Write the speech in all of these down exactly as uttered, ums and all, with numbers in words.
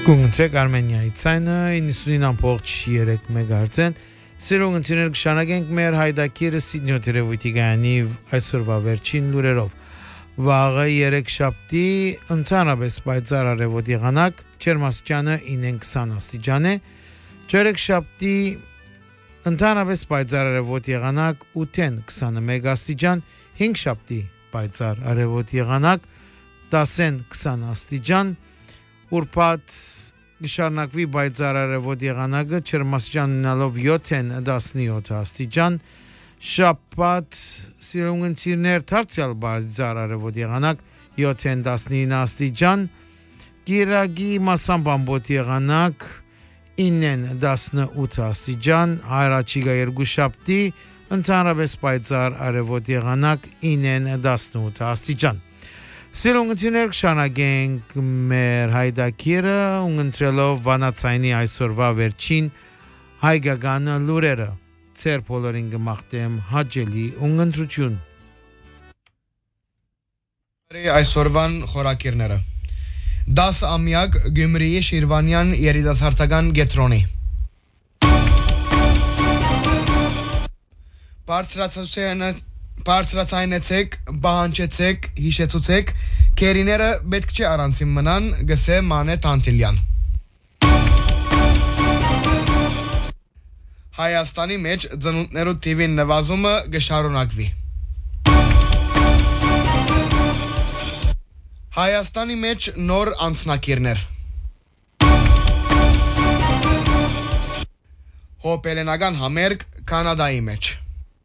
Գունցեք Արմենիայի ցայնը իննսունին ամբողջ երեք մեգահերց-են Սիրուն ընտիներ կշանագենք մեր հայդակիրը Սիդնյո տերևույթի գայանի այսօրվա վերջին լուրերով Վաղը երեք շաբթի ընդհանրապես պայծառ արևոտ եղանակ ջերմաստիճանը ինը քսան աստիճան է Երեք շաբթի ընդհանրապես պայծառ արևոտ եղանակ ութ քսանմեկ աստիճան հինգ շաբթի պայծառ արևոտ եղանակ տասն քսան աստիճան Ուրբաթ գշարնակվի պայծառ արևոտ եղանակը ջերմաստիճան ունենալով յոթ տասնյոթ աստիճան Շաբաթ սիրուն ընտիրներ դարձյալ պայծառ արևոտ եղանակ յոթ տասնինը աստիճան Կիրակի մասամբ ամբողջ եղանակ ինը տասնութ աստիճան Հայրաչիգա երկու շաբթի ընդհանրապես պայծառ արևոտ եղանակ ինը տասնութ աստիճան Սիրունգություններ կշանագենք մեր հայդակիրը ունգընտրելով վանացայնի այսօրվա վերջին հայկական լուրերը Ձեր բոլորին կմաղթեմ հաճելի ունգընտրություն Այսօրվան խորակիրները դաս ամյակ Գյումրիի Շիրվանյան երիտասարդական գետրոնի Բարձրացուցյանը Բարձրացայնեցեք, բահանջեցեք, հիշեցուցեք, կերիները պետք չէ առանցին մնան, գսե մանե տանտիլյան։ Հայաստանի մեջ ծնունդներու տիվին նվազումը գշարունակվի։ Հայաստանի մեջ նոր անձնակիրներ։ Հոպելենական համերգ Կանադայի մեջ։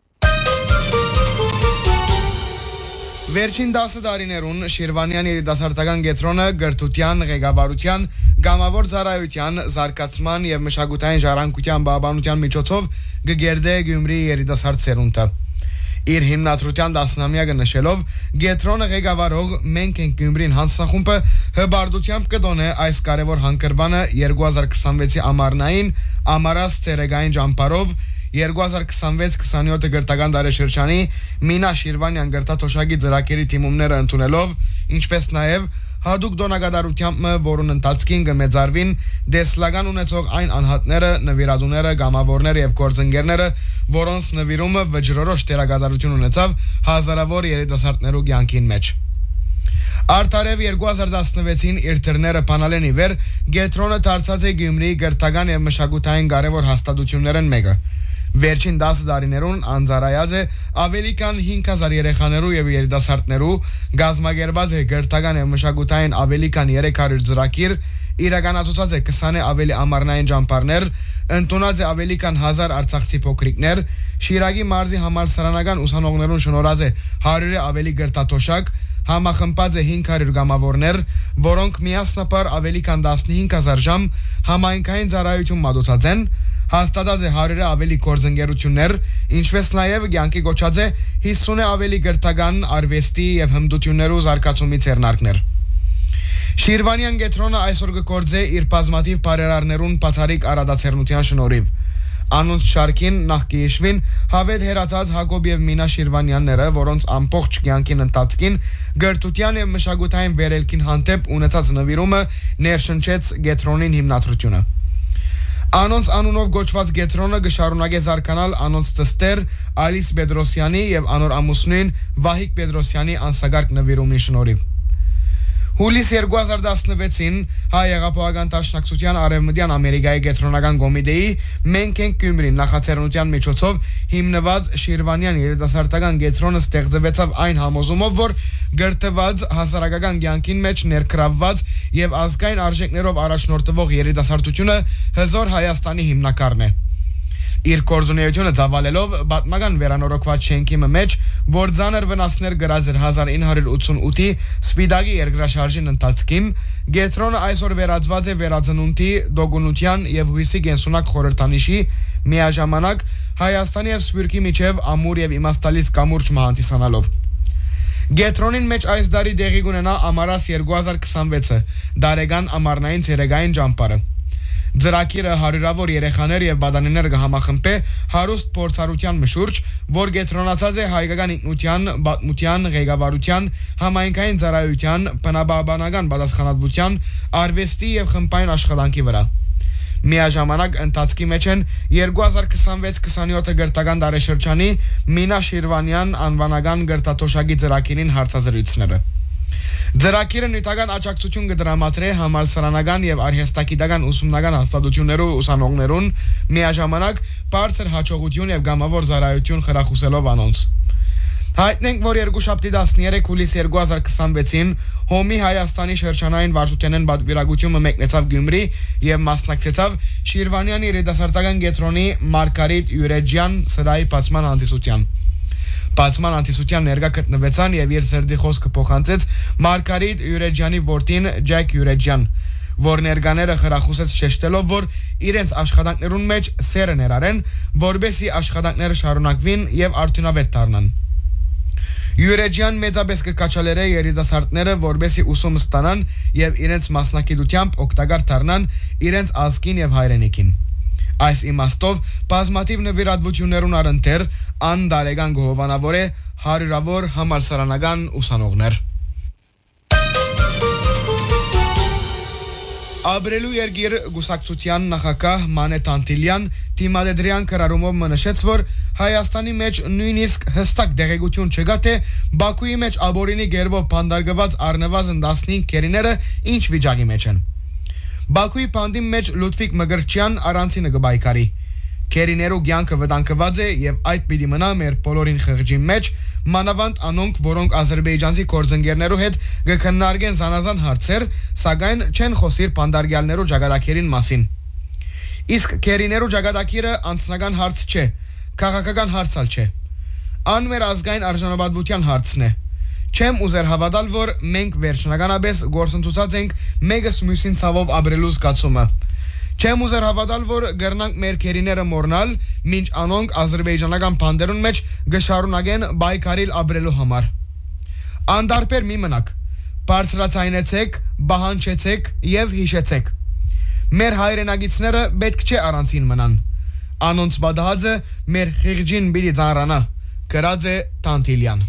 Վերջին դասը տարիներուն Շիրվանյան երիտասարդական գետրոնը գրթության, ղեկավարության, գամավոր ծառայության, զարգացման եւ մշակութային ժառանգության բավականության միջոցով գգերդե Գյումրիի երիտասարդ սերունդը։ Իր հիմնադրության տասնամյակը նշելով գետրոնը ղեկավարող մենք ենք Գյումրին հանձնախումբը հբարդությամբ կդոնե այս կարևոր հանգրվանը երկու հազար քսանվեցի ամառնային ամառած ցերեգային ճամփարով երկու հազար քսանվեց քսանյոթ գրթական տարեշրջանի Մինա Շիրվանյան գրթաթոշակի ծրագիրի թիմումները ընդունելով, ինչպես նաև հadouk դոնագադարությամբ որուն ընթացքին կմեծարվին դեսլական ունեցող այն անհատները, նվիրատուները, գամավորները եւ գործընկերները, որոնց նվիրումը վճռորոշ դերակատարություն ունեցավ հազարավոր երիտասարդներու կյանքին մեջ։ Արդարև երկու հազար տասնվեցին իր դռները բանալենի վեր գետրոնը դարձած է Գյումրիի գրթական եւ մշակութային կարևոր հաստատություններն մեկը։ Վերջին դասը տարիներուն անձարայած է ավելի քան հինգ հազար երեխաներու եւ երիտասարդներու գազմագերված է գրթական եւ մշակութային ավելի քան երեք հարյուր ծրագիր իրականացուցած է քսան ավելի ամառնային ճամփարներ ընդունած է ավելի քան հազար արցախցի փոքրիկներ Շիրակի մարզի համալսարանական ուսանողներուն շնորհած է հարյուրի ավելի գրթաթոշակ համախմբած է հինգ հարյուր գամավորներ որոնք միասնապար ավելի քան տասնհինգ հազար ժամ համայնքային ծառայություն մատուցած են հաստատած է հարյուրի ավելի գործընկերություններ, ինչպես նաև կյանքի գոչած է հիսուն ավելի գրթական արվեստի եւ հմտություններու զարգացումի ձեռնարկներ։ Շիրվանյան գետրոնը այսօր կգործե իր բազմաթիվ բարերարներուն բացառիկ արադացերնության շնորհիվ։ Անոնց շարքին նախ կհիշվին հավետ հերացած Հակոբ եւ Մինա Շիրվանյանները, որոնց ամբողջ կյանքին ընթացքին գրթության եւ մշակութային վերելքին հանդեպ ունեցած նվիրումը ներշնչեց գետրոնին հիմնադրությունը։ Անոնց անունով գոչված գետրոնը կշարունակե զարգանալ անոնց դստեր Ալիս Պետրոսյանի եւ անոր ամուսնուին Վահիկ Պետրոսյանի անսագարկ նվիրումի շնորհիվ։ Հուլիս երկու հազար տասնվեցին Հայ Հեղափոխական Դաշնակցության Արևմտյան Ամերիկայի Կենտրոնական կոմիտեի Մենք ենք Գյումրին նախաձեռնության միջոցով հիմնված Շիրվանյան երիտասարդական կենտրոնը ստեղծվեցավ այն համոզումով, որ գրթված հասարակական կյանքին մեջ ներգրավված եւ ազգային արժեքներով առաջնորդվող երիտասարդությունը հզոր Հայաստանի հիմնակարն է։ Իր կորզունեությունը ծավալելով պատմական վերանորոգված շենքի մեջ, որ ձանր վնասներ գրած էր հազար ինը հարյուր ութսունութի Սպիտակի երկրաշարժին ընթացքին, գետրոնը այսօր վերածված է վերածնունդի, դոգունության եւ հույսի կենսունակ խորհրդանիշի միաժամանակ Հայաստանի եւ Սփյուռքի միջև ամուր եւ իմաստալից կամուրջ մահանտիսանալով։ Գետրոնին մեջ այս դարի դեղի կունենա ամառած երկու հազար քսանվեցը, դարեգան ամառնային ցերեգային ճամփարը։ Ձրակիրը հարյուրավոր երեխաներ եւ բադանիներ կհամախմբե հարուստ փորձառության մշուրջ, որ գետրոնացած է հայկական ինքնության, պատմության, ղեկավարության, համայնքային ծառայության, բնաբանական պատասխանատվության, արվեստի եւ խմբային աշխատանքի վրա։ Միաժամանակ ընթացքի մեջ են երկու հազար քսանվեց քսանյոթ գրթական տարեշրջանի Մինա Շիրվանյան անվանական գրթաթոշակի ծրագիրին հարցազրույցները։ Ծրագիրը նյութական աջակցություն կդրամատրե համալսարանական եւ արհեստագիտական ուսումնական հաստատություններու ուսանողներուն միաժամանակ բարձր հաջողություն եւ գամավոր ծառայություն խրախուսելով անոնց։ Հայտնենք, որ երկուշաբթի տասներեք հուլիս երկու հազար քսանվեցին Հոմի Հայաստանի շրջանային վարչութենեն պատվիրակությունը մեկնեցավ Գյումրի եւ մասնակցեցավ Շիրվանյանի երիտասարդական կենտրոնի Մարգարիտ Յուրեջյան սրահի բացման հանդիսության։ Բացման հանդիսության ներկա գտնվեցան եւ իր սրդի խոսքը փոխանցեց Մարգարիտ Յուրեջյանի որդին Ջեք Յուրեջյան, որ ներկաները խրախուսեց շեշտելով, որ իրենց աշխատանքներուն մեջ սերը ներառեն, որբեսի աշխատանքները շարունակվին եւ արդյունավետ դառնան։ Յուրեջյան մեծապես կկաչալերե երիտասարդները, որբեսի ուսում ստանան եւ իրենց մասնակցությամբ օգտակար դառնան իրենց ազգին եւ հայրենիքին։ Այս իմաստով բազմաթիվ նվիրատվություններուն առընթեր ան դարեգան գոհովանավոր է հարյուրավոր համալսարանական ուսանողներ։ Աբրելու երգիր գուսակցության նախագահ Մանե Տանտիլյան Թիմադեդրյան կրարումով մնշեց, որ Հայաստանի մեջ նույնիսկ հստակ դեղեցություն չկա, թե Բաքուի մեջ աբորինի գերվով բանդարգված առնվազն տասնհինգ քերիները ինչ վիճակի մեջ են։ Բաքուի բանդի մեջ Լուդվիգ Մգրչյան առանցինը կբայկարի։ Քերիներու կյանքը վտանգված է եւ այդ պիտի մնա մեր բոլորին խղճի մեջ, մանավանդ անոնք, որոնք ազերբայջանցի գործընկերներու հետ կքննարկեն զանազան հարցեր, սակայն չեն խոսիր բանդարգյալներու ճակատագիրին մասին։ Իսկ քերիներու ճակատագիրը անձնական հարց չէ, քաղաքական հարցալ չէ։ Ան մեր ազգային արժանապատվության հարցն է։ Չեմ ուզեր հավատալ, որ մենք վերջնականապես գործընթացած ենք մեկս մյուսին ցավով ապրելու զգացումը։ Չեմ ուզեր հավատալ, որ գերնանք մեր քերիները մորնալ, մինչ անոնք ազերբայջանական բանդերուն մեջ գշարունակեն բայկարիլ ապրելու համար։ Անդարբեր մի մնաք, բարձրացայնեցեք, բահանջեցեք եւ հիշեցեք։ Մեր հայրենագիցները պետք չէ առանցին մնան։ Անոնց բադահածը մեր խիղճին պիտի ծանրանա։ Գրած է Տանտիլյան։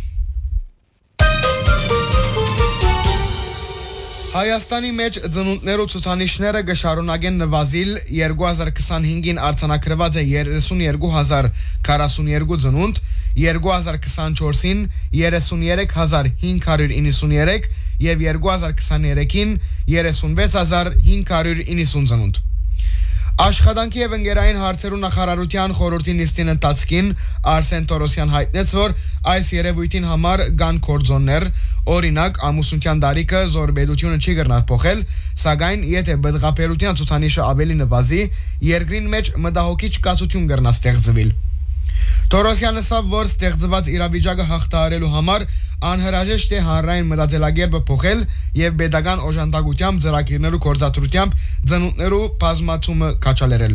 Հայաստանի մեջ ծնունդներու ցուցանիշները գշարունակեն նվազիլ երկու հազար քսանհինգին արձանագրված է երեսունյերկու հազար քառասունյերկու ծնունդ, երկու հազար քսանչորսին երեսունյերեք հազար հինգ հարյուր իննսունյերեք եւ երկու հազար քսաներեքին երեսունվեց հազար հինգ հարյուր իննսուն ծնունդ։ Աշխատանքի եւ ընկերային հարցերու նախարարության խորհրդի նիստին ընթացքին Արսեն Տորոսյան հայտնեց, որ այս երևույթին համար կան կորձոններ, օրինակ ամուսնության դարիքը զորբեդությունը չի կրնար փոխել, սակայն եթե բդղապերության ցուցանիշը ավելի նվազի, երկրին մեջ մտահոգիչ կացություն կրնա ստեղծվել։ Տորոսյանը ասավ, որ ստեղծված իրավիճակը հաղթահարելու համար անհրաժեշտ է հանրային մտածելակերպը փոխել եւ pedagogan օժանդակությամբ ծրագիրներու կորզաթրությամբ ծնունդներու բազմացումը կաչալերել։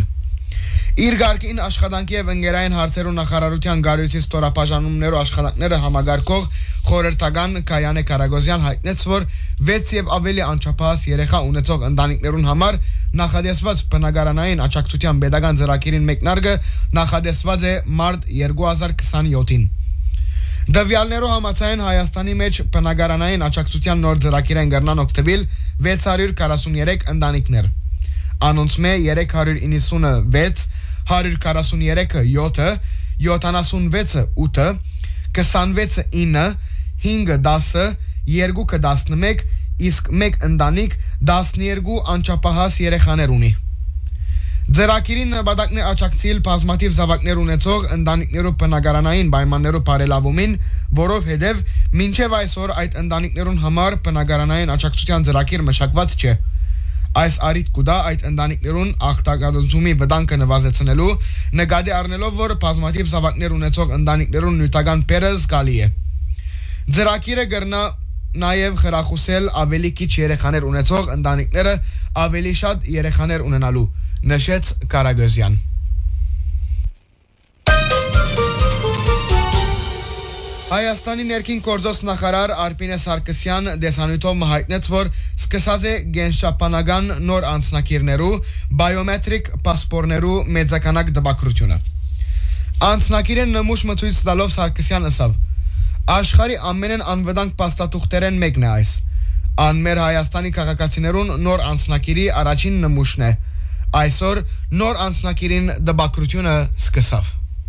Իր գարկին աշխատանքի եւ ընկերային հարցերու նախարարության գարույցի ստորապաժանումներու աշխատանքները համագարկող խորհրդական Կայանե Կարագոզյան հայտնեց, որ վեց եւ ավելի անչափահաս երեխա ունեցող ընտանիքներուն համար նախադեсված բնակարանային աջակցության pedagogan ծրագիրին մեկնարկը նախադեсված է մարտ երկու հազար քսանյոթին։ Դվյալներու համաձայն Հայաստանի մեջ բնակարանային աջակցության նոր ծրագիրեն կրնան օգտվել վեց հարյուր քառասունյերեք ընտանիքներ։ Անոնց մե երեք հարյուր իննսունվեց, հարյուր քառասունյերեքը յոթը, յոթանասունվեցը ութը, քսանվեցը ինը, հինգը դասը, երկուքը տասնմեկ, իսկ մեկ ընտանիք տասներկու անչափահաս երեխաներ ունի։ Ձեռակիրին նպատակն է աջակցել բազմաթիվ զավակներ ունեցող ընտանիքներու բնակարանային պայմաններու բարելավումին, որովհետև մինչև այսօր այդ ընտանիքներուն համար բնակարանային աջակցության ձեռակիր մշակված չէ։ Այս արիտ կուտա այդ ընտանիքներուն ախտակացումի վտանգը նվազեցնելու, նկատի առնելով, որ բազմաթիվ զավակներ ունեցող ընտանիքներուն նյութական բերը զգալի է։ Ձեռակիրը կրնա նաև խրախուսել ավելի քիչ երեխաներ ունեցող ընտանիքները ավելի շատ երեխաներ ունենալու, նշեց Կարագոզյան։ Հայաստանի ներքին գործոս նախարար Արփինե Սարգսյան դեսանյութով հայտնեց, որ սկսած է գենշապանական նոր անձնակիրներու բիոմետրիկ պասպորներու մեծականակ դպակրությունը։ Անձնակիրեն նմուշ մցույց տալով Սարգսյան ասավ. Աշխարհի ամենեն անվտանգ փաստաթուղթերեն մեկն է այս։ Անմեր Հայաստանի քաղաքացիներուն նոր անձնակիրի առաջին նմուշն է։ Այսօր նոր անձնակիրին դպակրությունը սկսավ։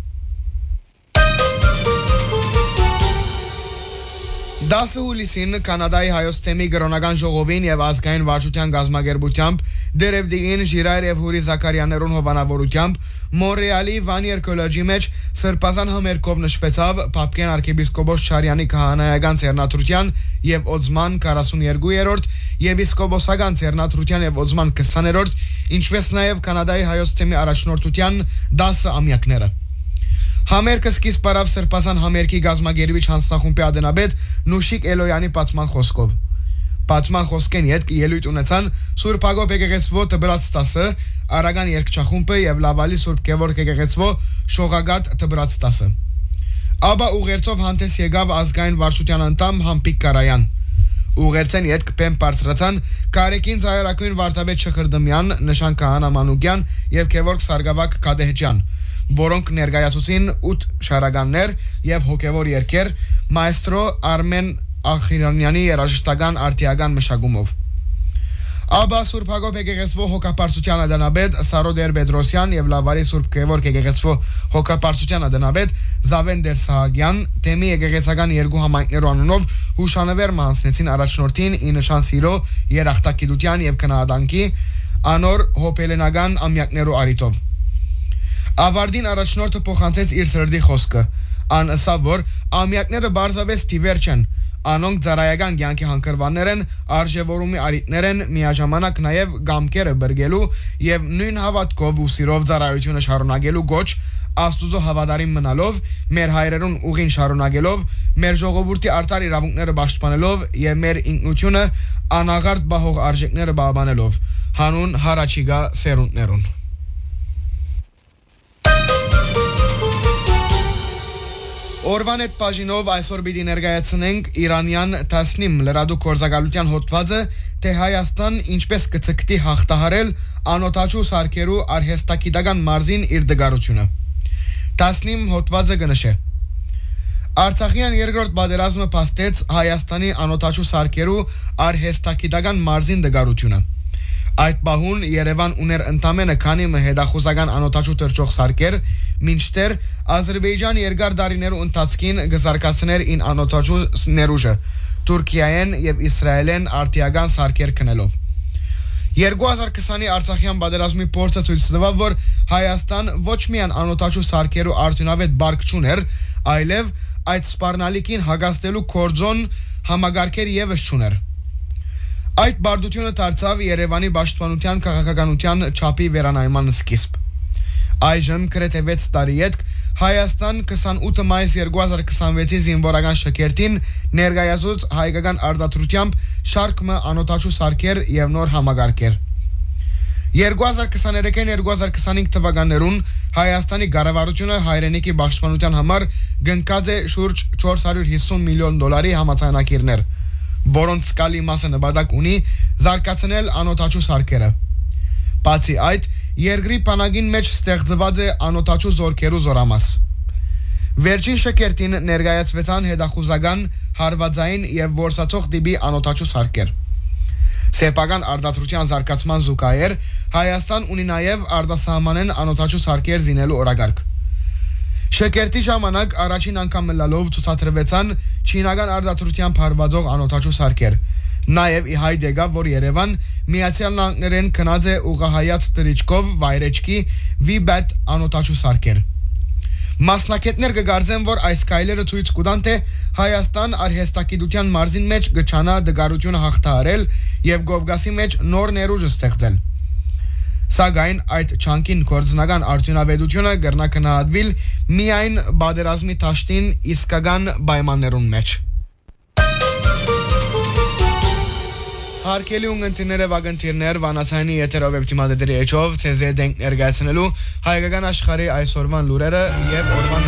Դասը հուլիսին Կանադայի հայոց թեմի գրոնական ժողովին եւ ազգային վարչության գազագերբությամբ Դերևդիգին Ժիրայր եւ Հուրի Զաքարյաներուն հովանավորությամբ Մոնրեալի Վանիեր կոլեջի մեջ սրբազան համերգով նշվեցավ Փափկեն arczepiskopos Չարյանի քահանայական ցերնադրության եւ օծման քառասուներկուերորդ եւ իսկոպոսական ցերնադրության եւ օծման քսաներորդ, ինչպես նաեւ Կանադայի հայոց թեմի առաջնորդության դասը ամյակները։ Համերգը սկիզբ բարավ սրբազան համերգի գազագերբիչ հանձնախումբի ադենաբեդ Նուշիկ Էլոյանի պատմման խոսքով։ Պատմման խոսքեն յետ ելույթ ունեցան Սուրբ Ագոպ եկեղեցվո Տբրացտասը, Արագան երկչախումբը եւ Լավալի Սուրբ Գևորգ եկեղեցվո Շողագատ Տբրացտասը։ Աբա ուղերձով հանդես եկավ ազգային վարչության անդամ Համպիկ Կարայան։ Ուղերձեն յետ կպեմ բարձրացան Կարեկին Զայրակույն Վարդապետ Շխրդմյան, Նշան Քահանա Մանուկյան եւ Գևորգ Սարգսակ Կադեհջյան, որոնք ներկայացուցին ութ շարականներ եւ հոգեվոր երգեր մայստրո Արմեն Ախիրանյանի երաժշտական արտիական մշակումով։ Աբա Սուրբ Ագոպ եկեղեցվո հոգապարծության ադանաբեդ Սարոդեր Պետրոսյան եւ Լավարի Սուրբ Գևորգ եկեղեցվո հոգապարծության ադանաբեդ Զավենդեր Սահակյան թեմի եկեղեցական երկու համայնքներու անունով հուշանվեր մանցնեցին առաջնորդին ի նշան սիրո երախտագիտության եւ քնահատանքի անոր հոպելենական ամյակներու արիտով։ Ավարդին առաջնորդը փոխանցեց իր սրդի խոսքը, ան ասավ, որ ամյակները բարձավես թիվեր չեն, անոնք ծառայական կյանքի հանգրվաններ են, արժևորումի արիտներ են, միաժամանակ նաև գամքերը բրգելու եւ նույն հավատքով ու սիրով ծառայությունը շարունակելու գոչ Աստուծո հավատարիմ մնալով, մեր հայրերուն ուղին շարունակելով, մեր ժողովրդի արտար իրավունքները պաշտպանելով եւ մեր ինքնությունը անաղարտ բահող արժեքները պահպանելով, հանուն հարաճիգա սերունդներուն։ Օրվան այդ բաժինով այսօր պիտի ներկայացնենք Իրանյան տասնինը լրատու գործակալության հոդվածը, թե Հայաստան ինչպես կցկտի հաղթահարել անօթաչու սարքերու արհեստագիտական մարզին իր դգարությունը։ տասնինը հոդվածը կնշե. Արցախյան երկրորդ պատերազմը փաստեց Հայաստանի անօթաչու սարքերու արհեստագիտական մարզին դգարությունը։ Այդ բահուն Երևան ուներ ընդամենը քանի հետախուզական անօթաչու թրջող սարքեր, մինչդեռ Ադրբեջան երկար դարիներու ընթացքին գզարկացներ ին անօթաչու ներուժը, Թուրքիայեն եւ Իսրայելեն արտիական սարքեր քնելով։ երկու հազար քսանի Արցախյան պատերազմի փորձը ցույց տվավ, որ Հայաստան ոչ միայն անօթաչու սարքերու արդյունավետ բարգ չուներ, այլև այդ սպառնալիքին հագաստելու կորձոն համագարկեր եւս չուներ։ Այդ բարդությունը դարձավ Երևանի պաշտպանության քաղաքականության չափի վերանայման սկիզբ։ Այժմ գրեթե վեց տարի յետք Հայաստան քսանութ մայիս երկու հազար քսանվեցի զինվորական շքերթին ներկայացուց հայկական արտադրությամբ շարքը անօթաչու սարքեր եւ նոր համագարկեր։ երկու հազար քսաներեք երկու հազար քսանհինգ թվականներուն Հայաստանի կառավարությունը հայրենիքի պաշտպանության համար գնկած է շուրջ չորս հարյուր հիսուն միլիոն դոլարի համաձայնագիրներ, որոնց սկալի մասը նպատակ ունի զարգացնել անօթաչու սարքերը։ Բացի այդ, երկրի բանակին մեջ ստեղծված է անօթաչու զորքերու զորամաս։ Վերջին շքերթին ներկայացվեցան հետախուզական, հարվածային եւ որսացող տիպի անօթաչու սարքեր։ Սեփական արտադրության զարգացման զուգահեռ Հայաստան ունի նաեւ արտասահմանեն անօթաչու սարքեր զինելու օրագարկ։ Շքերթի ժամանակ առաջին անգամ լալով ցուցադրվեցան չինական արտադրությամբ հարվածող անօթաչու սարքեր։ Նաև ի հայտ եկավ, որ Երևան Միացյալ Նահանգներեն քնած է ուղղահայաց տրիչկով վայրեջքի V-Bat անօթաչու սարքեր։ Մասնակիցներ կգարձեն, որ այս քայլերը ցույց կտան, թե Հայաստան արհեստագիտության մարզին մեջ գճանա դգարությունը հաղթահարել եւ Կովկասի մեջ նոր ներուժ ստեղծել։ Սակայն այդ չանկին կորձնական արդյունավետությունը կրնա քննադատվել միայն պատերազմի դաշտին իսկական պայմաններուն մեջ։ Հարկելի ունգընտիրները վագընտիրներ վանացայնի եթերով էպտիմադեդերի էջով ցեզե դենք ներգայացնելու հայկական աշխարհի այսօրվան լուրերը եւ օրվան